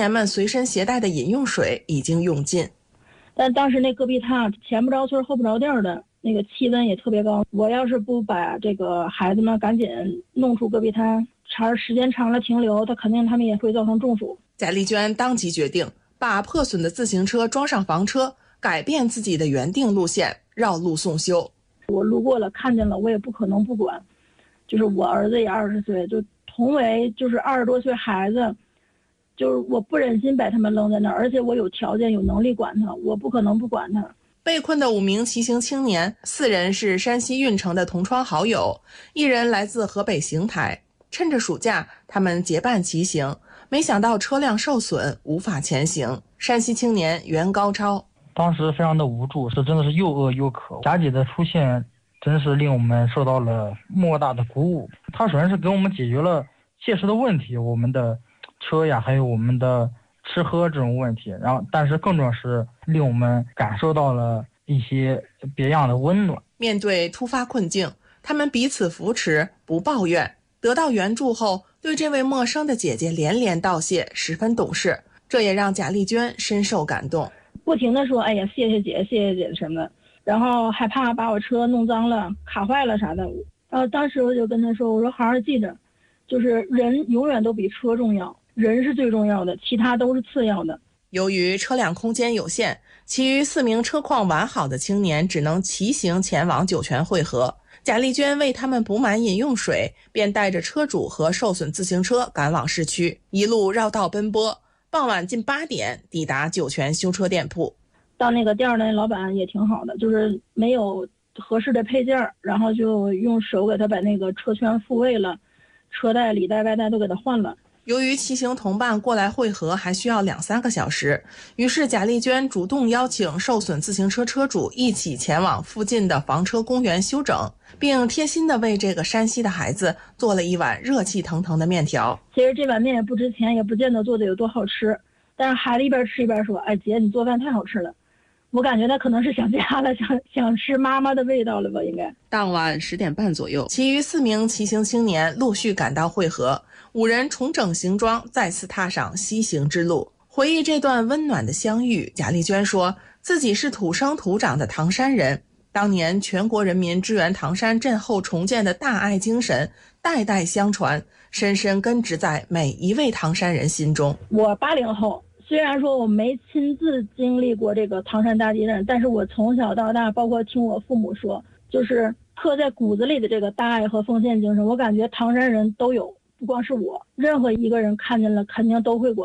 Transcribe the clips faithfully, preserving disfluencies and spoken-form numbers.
年们随身携带的饮用水已经用尽。 但当时那戈壁滩前不着村后不着店的，那个气温也特别高。我要是不把这个孩子们赶紧弄出戈壁滩，长时间长了停留，他肯定他们也会造成中暑。 贾丽娟当即决定把破损的自行车装上房车，改变自己的原定路线，绕路送修。 我路过了看见了，我也不可能不管。就是我儿子也二十岁，就同为就是二十多岁孩子，就是我不忍心把他们扔在那儿，而且我有条件有能力管他，我不可能不管他。 被困的五名骑行青年，四人是山西运城的同窗好友，一人来自河北邢台。趁着暑假，他们结伴骑行，没想到车辆受损，无法前行。山西青年袁高超， 当时非常的无助，是真的是又饿又渴。贾姐的出现真是令我们受到了莫大的鼓舞。她首先是给我们解决了切实的问题，我们的车呀，还有我们的吃喝这种问题，然后但是更重要是令我们感受到了一些别样的温暖。 面对突发困境，他们彼此扶持，不抱怨。得到援助后，对这位陌生的姐姐连连道谢，十分懂事。这也让贾丽娟深受感动， 不停地说：“哎呀，谢谢姐，谢谢姐什么的。”然后害怕把我车弄脏了、卡坏了啥的。然后当时我就跟她说：“我说好好记着，就是人永远都比车重要。”人是最重要的，其他都是次要的。 由于车辆空间有限，其余四名车况完好的青年只能骑行前往酒泉汇合。贾丽娟为他们补满饮用水，便带着车主和受损自行车赶往市区，一路绕道奔波。傍晚近八点抵达酒泉修车店铺。 到那个店儿的老板也挺好的，就是没有合适的配件，然后就用手给他把那个车圈复位了，车带里带外带都给他换了。 由于骑行同伴过来汇合还需要两三个小时，于是贾丽娟主动邀请受损自行车车主一起前往附近的房车公园休整，并贴心地为这个山西的孩子做了一碗热气腾腾的面条。 其实这碗面也不值钱，也不见得做的有多好吃，但是孩子一边吃一边说：“哎姐，你做饭太好吃了。”我感觉他可能是想家了，想想吃妈妈的味道了吧，应该。 当晚十点半左右，其余四名骑行青年陆续赶到汇合，五人重整行装，再次踏上西行之路。回忆这段温暖的相遇，贾丽娟说自己是土生土长的唐山人，当年全国人民支援唐山震后重建的大爱精神代代相传，深深根植在每一位唐山人心中。 我八零后，虽然说我没亲自经历过这个唐山大地震，但是我从小到大，包括听我父母说，就是刻在骨子里的这个大爱和奉献精神，我感觉唐山人都有，不光是我，任何一个人看见了肯定都会管。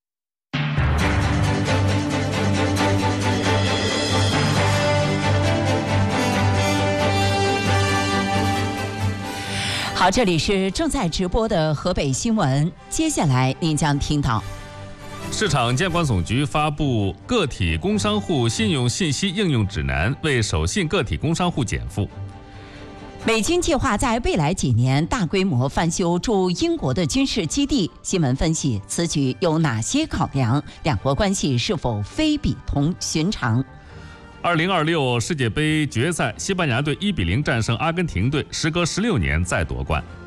好，这里是正在直播的河北新闻，接下来您将听到。 市场监管总局发布个体工商户信用信息应用指南，为守信个体工商户减负。 美军计划在未来几年大规模翻修驻英国的军事基地。新闻分析，此举有哪些考量？两国关系是否非比同寻常？ 二零二六世界杯决赛，西班牙队一比零战胜阿根廷队，时隔十六年再夺冠。